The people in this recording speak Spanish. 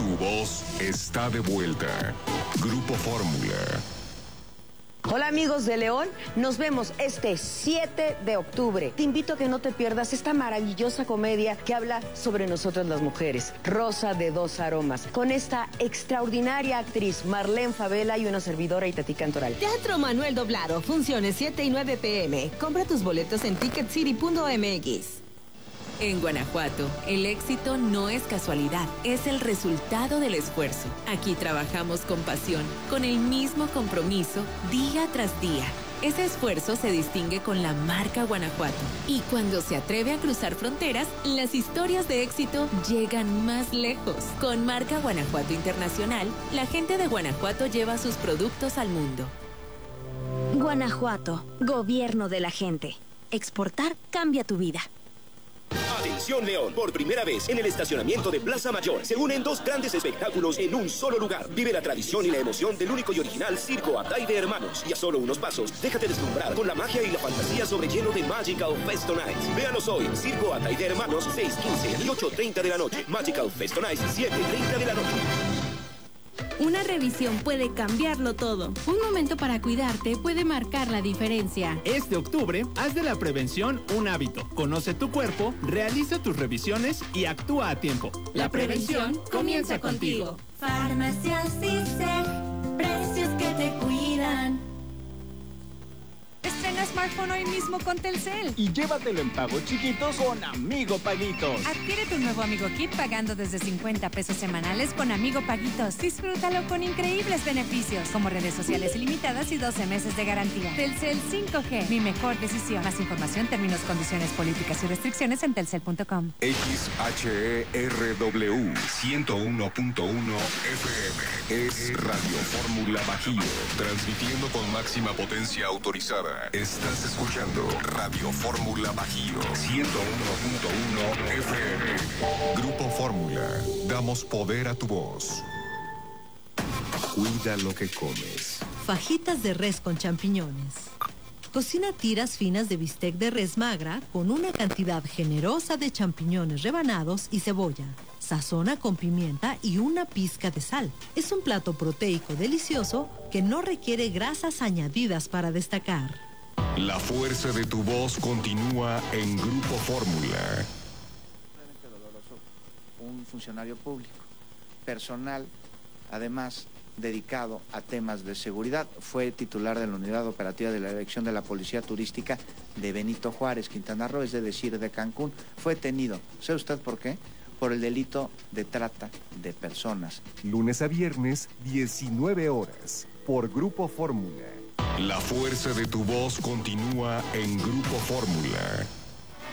voz está de vuelta. Grupo Fórmula. Hola amigos de León, nos vemos este 7 de octubre. Te invito a que no te pierdas esta maravillosa comedia que habla sobre nosotras las mujeres, Rosa de dos aromas, con esta extraordinaria actriz Marlene Favela y una servidora Itatí Cantoral. Teatro Manuel Doblado, funciones 7 y 9 p.m. Compra tus boletos en ticketcity.mx. En Guanajuato, el éxito no es casualidad, es el resultado del esfuerzo. Aquí trabajamos con pasión, con el mismo compromiso, día tras día. Ese esfuerzo se distingue con la marca Guanajuato. Y cuando se atreve a cruzar fronteras, las historias de éxito llegan más lejos. Con marca Guanajuato Internacional, la gente de Guanajuato lleva sus productos al mundo. Guanajuato, gobierno de la gente. Exportar cambia tu vida. Atención León, por primera vez en el estacionamiento de Plaza Mayor se unen dos grandes espectáculos en un solo lugar. Vive la tradición y la emoción del único y original Circo Atay de Hermanos. Y a solo unos pasos, déjate deslumbrar con la magia y la fantasía sobre hielo de Magical Festo Nights. Véanos hoy, Circo Atay de Hermanos, 6:15 y 8:30 de la noche. Magical Festo Nights, 7:30 de la noche. Una revisión puede cambiarlo todo. Un momento para cuidarte puede marcar la diferencia. Este octubre, haz de la prevención un hábito. Conoce tu cuerpo, realiza tus revisiones y actúa a tiempo. La prevención comienza contigo. Farmacias Ciceg, precios que te cuidan. Estrena smartphone hoy mismo con Telcel. Y llévatelo en pagos chiquitos con Amigo Paguitos. Adquiere tu nuevo Amigo Kit pagando desde 50 pesos semanales con Amigo Paguitos. Disfrútalo con increíbles beneficios, como redes sociales ilimitadas y 12 meses de garantía. Telcel 5G, mi mejor decisión. Más información, términos, condiciones, políticas y restricciones en telcel.com. XHERW 101.1 FM es Radio Fórmula Bajío, transmitiendo con máxima potencia autorizada. Estás escuchando Radio Fórmula Bajío 101.1 FM. Grupo Fórmula, damos poder a tu voz. Cuida lo que comes. Fajitas de res con champiñones. Cocina tiras finas de bistec de res magra con una cantidad generosa de champiñones rebanados y cebolla. Sazona con pimienta y una pizca de sal. Es un plato proteico delicioso que no requiere grasas añadidas para destacar. La fuerza de tu voz continúa en Grupo Fórmula. Un funcionario público, personal, además dedicado a temas de seguridad, fue titular de la unidad operativa de la Dirección de la Policía Turística de Benito Juárez, Quintana Roo, es decir, de Cancún. Fue detenido. ¿Sabe usted por qué? Por el delito de trata de personas. Lunes a viernes, 19 horas, por Grupo Fórmula. La fuerza de tu voz continúa en Grupo Fórmula.